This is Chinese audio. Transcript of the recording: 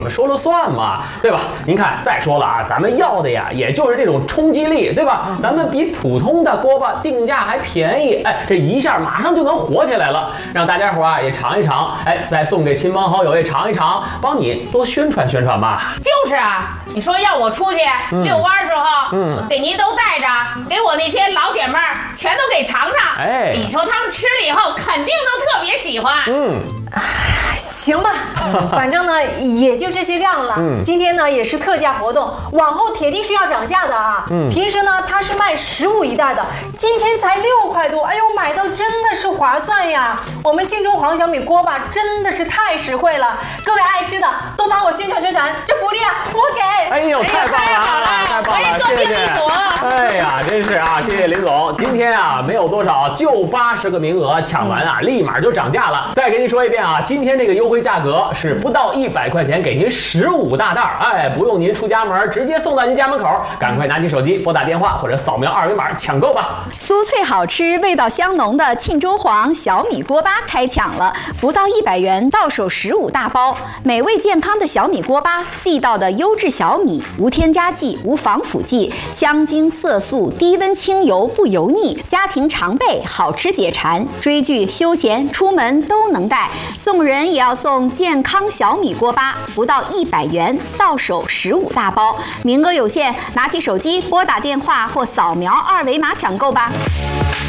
我们说了算嘛，对吧？您看，再说了啊，咱们要的呀，也就是这种冲击力，对吧？咱们比普通的锅巴定价还便宜，哎，这一下马上就能火起来了，让大家伙啊也尝一尝，哎，再送给亲朋好友也尝一尝，帮你多宣传宣传吧。 就是啊，你说要我出去遛弯的时候，给您都带着，给我那些老姐妹儿全都给尝尝， 哎， 你说他们吃了以后肯定都特别喜欢。 行吧，反正呢也就这些量了。今天呢也是特价活动，往后铁定是要涨价的啊。平时呢它是卖15一袋的，今天才6块多，哎呦，买到真的是划算呀！我们庆州黄小米锅巴真的是太实惠了，各位爱吃的都帮我宣传宣传，这福利啊我给。 哎呦，太棒了啊！太棒了，谢谢。哎呀，真是啊，谢谢林总。今天啊没有多少，就80个名额，抢完啊立马就涨价了。再给您说一遍啊，今天这个优惠价格是不到100块钱给您15大袋，哎，不用您出家门，直接送到您家门口。赶快拿起手机拨打电话或者扫描2维码抢购吧。 酥脆好吃、味道香浓的庆州黄小米锅巴开抢了，不到100元到手15大包，美味健康的小米锅巴，地道的优质小米，无添加剂、无防腐剂，香精色素，低温清油不油腻，家庭常备，好吃解馋，追剧、休闲、出门都能带。送人也要送健康小米锅巴，不到100元到手15大包，名额有限，拿起手机拨打电话或扫描2维码抢购吧。